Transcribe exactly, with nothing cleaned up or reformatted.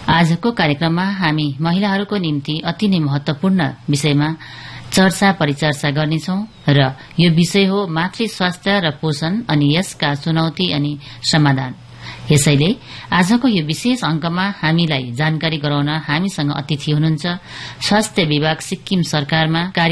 आजको कार्यक्रममा हामी महिलाहरूको निम्ति अति नै महत्वपूर्ण विषयमा चर्चा परिचर्चा गर्नेछौं र यो विषय हो मातृ स्वास्थ्य र पोषण अनि यसका चुनौती अनि समाधान। यसैले आजको यो विशेष अंकमा हामीलाई जानकारी गराउन हामीसँग अतिथि हुनुहुन्छ स्वास्थ्य विभाग सिक्किम सरकारमा